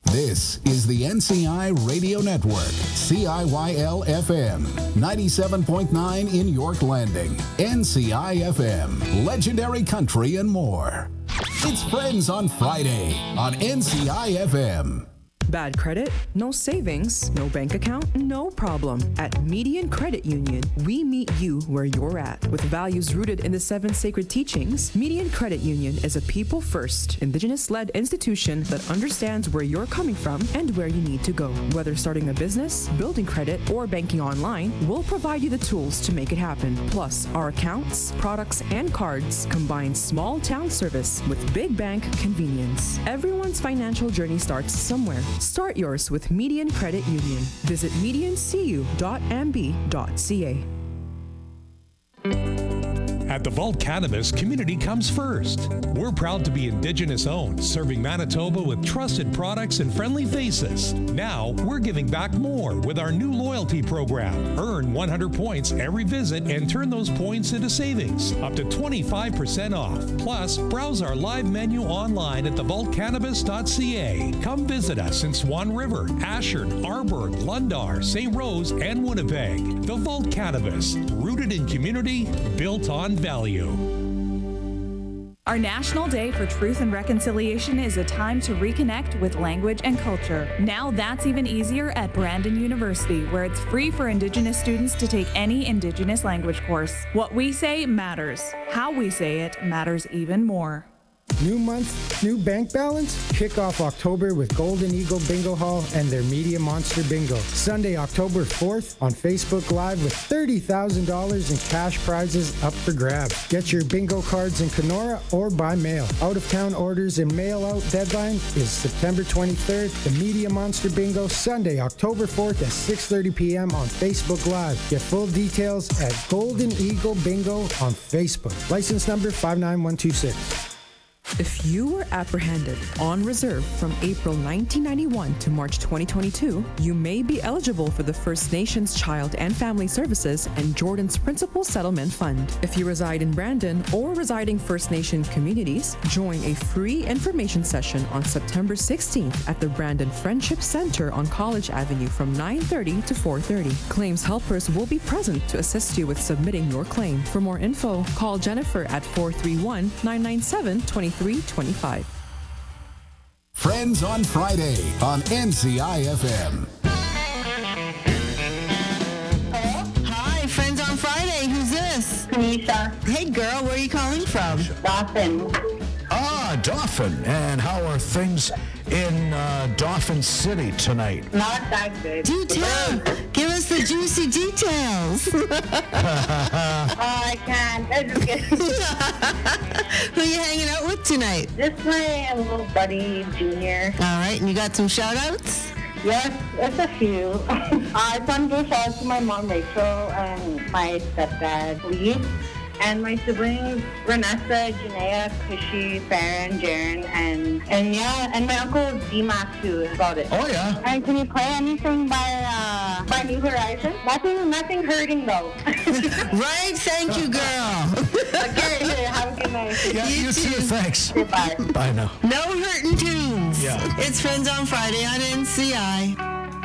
This is the NCI Radio Network, CIYL-FM, 97.9 in York Landing, NCI-FM, Legendary Country and more. It's Friends on Friday on NCI-FM. Bad credit? No savings? No bank account? No problem. At Median Credit Union, we meet you where you're at. With values rooted in the 7 sacred teachings, Median Credit Union is a people-first, Indigenous-led institution that understands where you're coming from and where you need to go. Whether starting a business, building credit, or banking online, we'll provide you the tools to make it happen. Plus, our accounts, products, and cards combine small-town service with big bank convenience. Everyone's financial journey starts somewhere. Start yours with Median Credit Union. Visit mediancu.amb.ca. At the Vault Cannabis, community comes first. We're proud to be Indigenous-owned, serving Manitoba with trusted products and friendly faces. Now, we're giving back more with our new loyalty program. Earn 100 points every visit and turn those points into savings, up to 25% off. Plus, browse our live menu online at thevaultcannabis.ca. Come visit us in Swan River, Ashard, Arborg, Lundar, St. Rose, and Winnipeg. The Vault Cannabis, rooted in community, built on value. Our National Day for Truth and Reconciliation is a time to reconnect with language and culture. Now that's even easier at Brandon University, where it's free for Indigenous students to take any Indigenous language course. What we say matters. How we say it matters even more. New month, new bank balance? Kick off October with Golden Eagle Bingo Hall and their Media Monster Bingo. Sunday, October 4th on Facebook Live with $30,000 in cash prizes up for grabs. Get your bingo cards in Kenora or by mail. Out-of-town orders and mail-out deadline is September 23rd. The Media Monster Bingo, Sunday, October 4th at 6:30 p.m. on Facebook Live. Get full details at Golden Eagle Bingo on Facebook. License number 59126. If you were apprehended on reserve from April 1991 to March 2022, you may be eligible for the First Nations Child and Family Services and Jordan's Principal Settlement Fund. If you reside in Brandon or residing First Nation communities, join a free information session on September 16th at the Brandon Friendship Center on College Avenue from 9:30 to 4:30. Claims helpers will be present to assist you with submitting your claim. For more info, call Jennifer at 431-997-2325. Friends on Friday on NCI-FM. Hello? Hi, Friends on Friday. Who's this? Tanisha. Hey, girl, where are you calling from? Dauphin. Ah, Dauphin. And how are things in Dauphin City tonight? Not that good. Do tell. Give us the juicy details. I can't. I'm just kidding. Who are you hanging out with tonight? Just my little buddy, Junior. All right, and you got some shout-outs? Yes, it's a few. I want to give shout out to my mom, Rachel, and my stepdad, Lee. And my siblings, Renessa, Janaea, Kushi, Farron, Jaren, and my uncle D-Mac too. That's about it. Oh yeah. And can you play anything by New Horizons? Nothing hurting though. Right, thank you, girl. Okay, have a good night. Yeah, you too. Thanks. Goodbye. Bye now. No hurting tunes. Yeah. It's Friends on Friday on NCI.